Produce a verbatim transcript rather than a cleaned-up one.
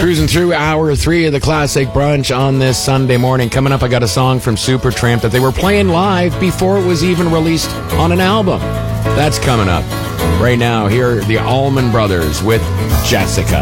Cruising through hour three of the Classic Brunch on this Sunday morning. Coming up, I got a song from Supertramp that they were playing live before it was even released on an album. That's coming up. Right now, here are the Allman Brothers with Jessica.